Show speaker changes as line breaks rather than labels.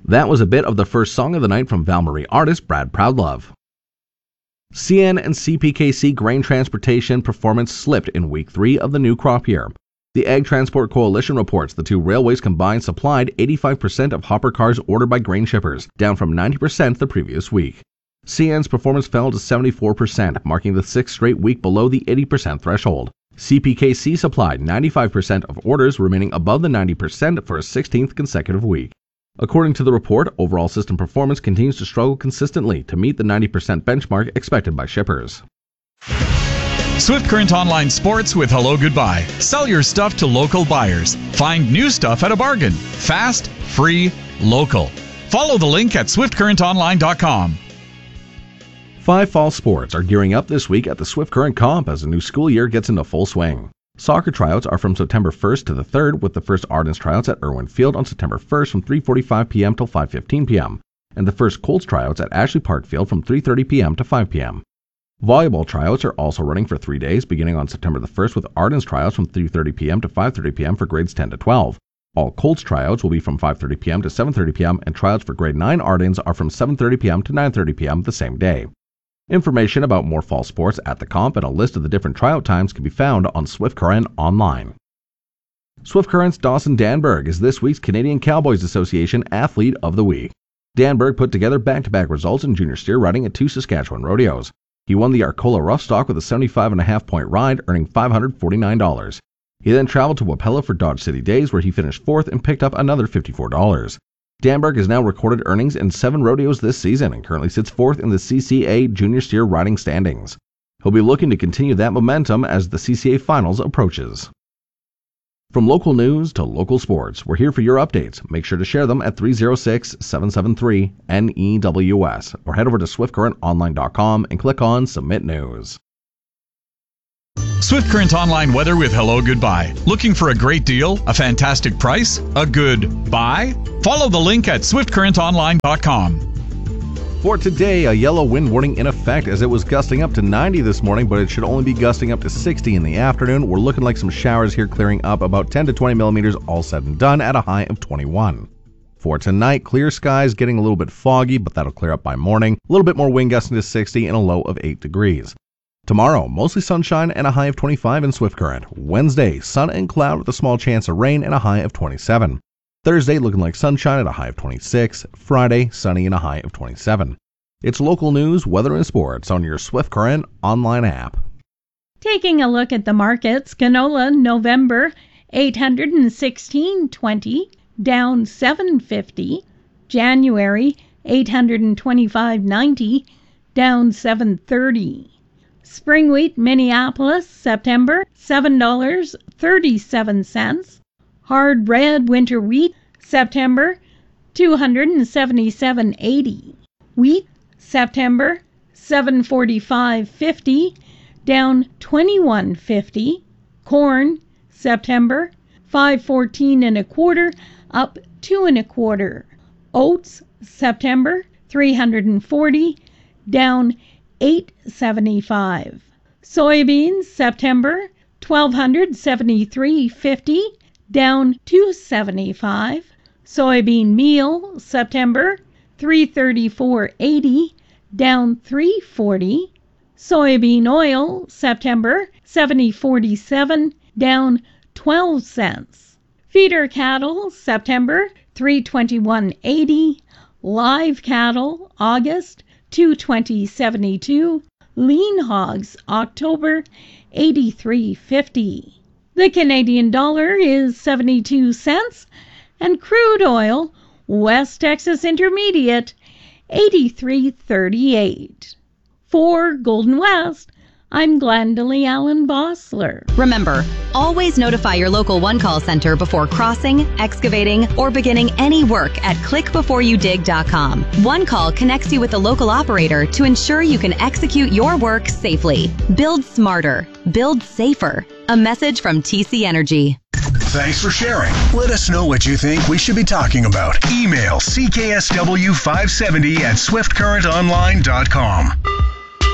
That was a bit of the first song of the night from Val Marie artist Brad Proudlove. CN and CPKC grain transportation performance slipped in week 3 of the new crop year. The Ag Transport Coalition reports the two railways combined supplied 85% of hopper cars ordered by grain shippers, down from 90% the previous week. CN's performance fell to 74%, marking the 6th straight week below the 80% threshold. CPKC supplied 95% of orders, remaining above the 90% for a 16th consecutive week. According to the report, overall system performance continues to struggle consistently to meet the 90% benchmark expected by shippers.
Swift Current Online Sports with Hello Goodbye. Sell your stuff to local buyers. Find new stuff at a bargain. Fast, free, local. Follow the link at swiftcurrentonline.com.
5 fall sports are gearing up this week at the Swift Current Comp as the new school year gets into full swing. Soccer tryouts are from September 1st to the 3rd, with the first Ardents tryouts at Irwin Field on September 1st from 3:45 p.m. till 5:15 p.m., and the first Colts tryouts at Ashley Park Field from 3:30 p.m. to 5 p.m. Volleyball tryouts are also running for 3 days, beginning on September the 1st with Ardents tryouts from 3:30 p.m. to 5:30 p.m. for grades 10 to 12. All Colts tryouts will be from 5:30 p.m. to 7:30 p.m., and tryouts for grade 9 Ardents are from 7:30 p.m. to 9:30 p.m. the same day. Information about more fall sports at the comp and a list of the different tryout times can be found on Swift Current online. Swift Current's Dawson Danberg is this week's Canadian Cowboys Association Athlete of the Week. Danberg put together back-to-back results in junior steer riding at 2 Saskatchewan rodeos. He won the Arcola Rough Stock with a 75.5-point ride, earning $549. He then traveled to Wapella for Dodge City Days, where he finished 4th and picked up another $54. Danberg has now recorded earnings in 7 rodeos this season and currently sits 4th in the CCA junior steer riding standings. He'll be looking to continue that momentum as the CCA Finals approaches. From local news to local sports, we're here for your updates. Make sure to share them at 306-773-NEWS or head over to swiftcurrentonline.com and click on Submit News.
Swift Current Online weather with Hello Goodbye. Looking for a great deal? A fantastic price? A good buy? Follow the link at swiftcurrentonline.com.
For today, a yellow wind warning in effect as it was gusting up to 90 this morning, but it should only be gusting up to 60 in the afternoon. We're looking like some showers here, clearing up about 10 to 20 millimeters all said and done at a high of 21. For tonight, clear skies, getting a little bit foggy, but that'll clear up by morning. A little bit more wind gusting to 60 and a low of 8 degrees. Tomorrow, mostly sunshine and a high of 25 in Swift Current. Wednesday, sun and cloud with a small chance of rain and a high of 27. Thursday, looking like sunshine at a high of 26. Friday, sunny and a high of 27. It's local news, weather, and sports on your Swift Current online app.
Taking a look at the markets, canola November $816.20, down $7.50. January $825.90, down $7.30. Spring wheat Minneapolis September $7.37. Hard red winter wheat September $277.80. Wheat September $745.50, down $21.50. Corn September $514.25, up $2.25. Oats September $340, down $8.75. Soybeans September $1,273.50, down $2.75. Soybean meal September $334.80, down $3.40. Soybean oil September $70.47, down 12 cents. Feeder cattle September $321.80. Live cattle August $220.72. Lean hogs October $83.50. The Canadian dollar is 72 cents, and crude oil West Texas Intermediate $83.38. For Golden West, I'm Glendalee Allen Bossler.
Remember, always notify your local One Call Center before crossing, excavating, or beginning any work at clickbeforeyoudig.com. One Call connects you with the local operator to ensure you can execute your work safely. Build smarter. Build safer. A message from TC Energy.
Thanks for sharing. Let us know what you think we should be talking about. Email cksw570@swiftcurrentonline.com.